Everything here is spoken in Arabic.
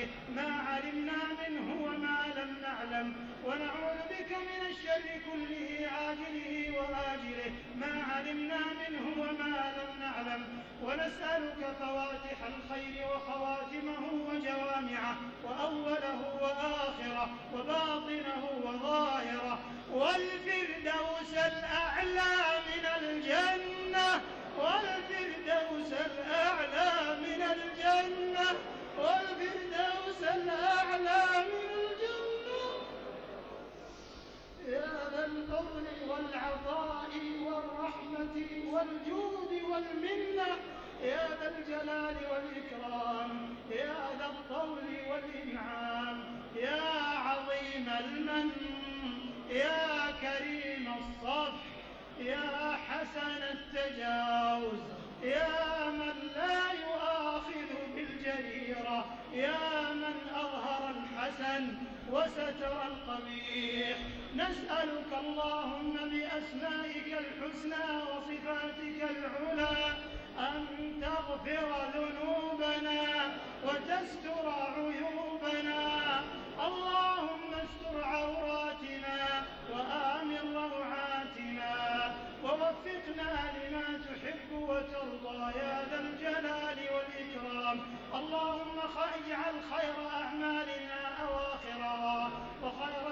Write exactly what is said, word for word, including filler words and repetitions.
ما علمنا منه وما لم نعلم، ونعوذ بك من الشر كله عاجله وآجله ما علمنا منه وما لم نعلم، ونسألك فواتح الخير وخواتمه وجوامعه وأوله وآخره وباطنه وظاهره، والفردوس الأعلى من الجنة، والفردوس الأعلى من الجنة، والفردوس الأعلى من الجنة. يا ذا الفضل والعطاء والرحمة والجود والمنة، يا ذا الجلال والإكرام، يا ذا الطول والإنعام، يا عظيم المن، يا كريم الصفح، يا حسن التجاوز، يا من لا يؤاخذ بالجريرة، يا من أظهر الحسن وستر القبيح، نسألك اللهم بأسمائك الحسنى وصفاتك العلى أن تغفر ذنوبنا وتستر عيوبنا. اللهم استر عوراتنا وآمن روعاتنا، ووفقنا لما تحب وترضى يا ذا الجلال والإكرام. اللهم اجعل خير أعمالنا أواخرها، وخير